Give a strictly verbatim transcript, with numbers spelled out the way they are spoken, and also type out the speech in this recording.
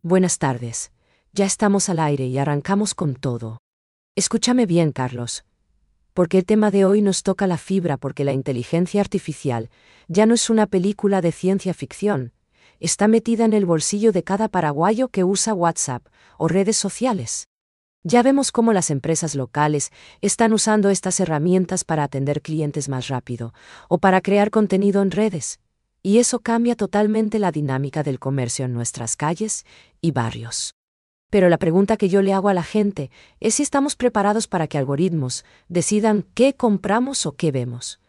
Buenas tardes. Ya estamos al aire y arrancamos con todo. Escúchame bien, Carlos. Porque el tema de hoy nos toca la fibra porque la inteligencia artificial ya no es una película de ciencia ficción. Está metida en el bolsillo de cada paraguayo que usa WhatsApp o redes sociales. Ya vemos cómo las empresas locales están usando estas herramientas para atender clientes más rápido o para crear contenido en redes. Y eso cambia totalmente la dinámica del comercio en nuestras calles y barrios. Pero la pregunta que yo le hago a la gente es si estamos preparados para que algoritmos decidan qué compramos o qué vemos.